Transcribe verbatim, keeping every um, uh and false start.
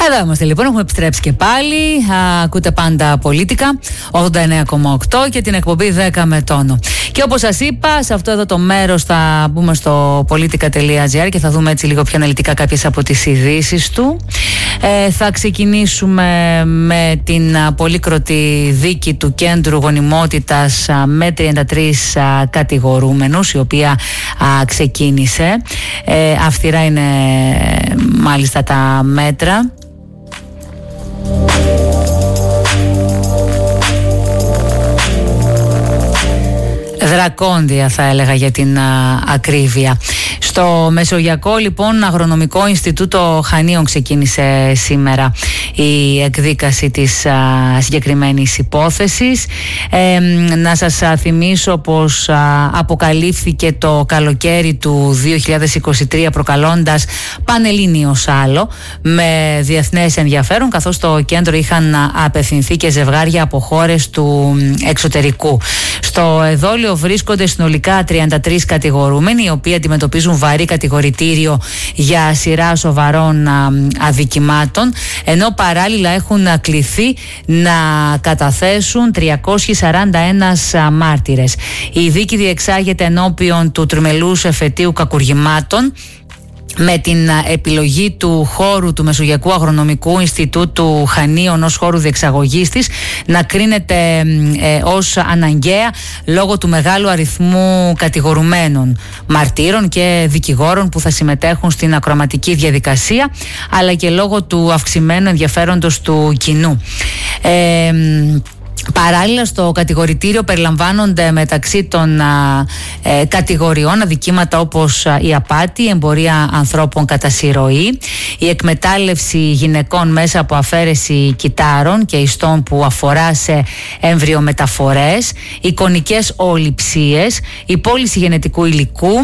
Εδώ είμαστε λοιπόν, έχουμε επιστρέψει και πάλι. Α, ακούτε πάντα Πολίτικα ογδόντα εννέα κόμμα οκτώ και την εκπομπή δέκα με τόνο. Και όπως σας είπα, σε αυτό εδώ το μέρος θα μπούμε στο politica τελεία gr και θα δούμε έτσι λίγο πιο αναλυτικά κάποιες από τις ειδήσεις του. Ε, θα ξεκινήσουμε με την πολύκροτη δίκη του Κέντρου Γονιμότητας με τριάντα τρεις κατηγορούμενους, η οποία α, ξεκίνησε. Ε, αυστηρά είναι μάλιστα τα μέτρα. Δρακόντια θα έλεγα για την α, ακρίβεια. Στο Μεσογειακό λοιπόν Αγρονομικό Ινστιτούτο Χανίων ξεκίνησε σήμερα η εκδίκαση της α, συγκεκριμένης υπόθεσης. Ε, να σας α, θυμίσω πως α, αποκαλύφθηκε το καλοκαίρι του δύο χιλιάδες είκοσι τρία προκαλώντας πανελλήνιο σάλο με διεθνές ενδιαφέρον, καθώς στο κέντρο είχαν α, απευθυνθεί και ζευγάρια από χώρες του εξωτερικού. Στο εδόλιο βρίσκονται συνολικά τριάντα τρεις κατηγορούμενοι, οι οποίοι αντιμετωπίζουν βαρύ κατηγορητήριο για σειρά σοβαρών α, αδικημάτων, ενώ παράλληλα έχουν κληθεί να καταθέσουν τριακόσιοι σαράντα ένα μάρτυρες. Η δίκη διεξάγεται ενώπιον του τριμελούς εφετείου κακουργημάτων, με την επιλογή του χώρου του Μεσογειακού Αγρονομικού Ινστιτούτου Χανίων ως χώρου διεξαγωγής της να κρίνεται ε, ως αναγκαία λόγω του μεγάλου αριθμού κατηγορουμένων μαρτύρων και δικηγόρων που θα συμμετέχουν στην ακροαματική διαδικασία, αλλά και λόγω του αυξημένου ενδιαφέροντος του κοινού. Ε, Παράλληλα, στο κατηγορητήριο περιλαμβάνονται μεταξύ των α, ε, κατηγοριών αδικήματα όπως α, η απάτη, η εμπορία ανθρώπων κατά συρροή, η εκμετάλλευση γυναικών μέσα από αφαίρεση κυτάρων και ιστών που αφορά σε εμβριομεταφορές, εικονικές ολιψίες, η πώληση γενετικού υλικού,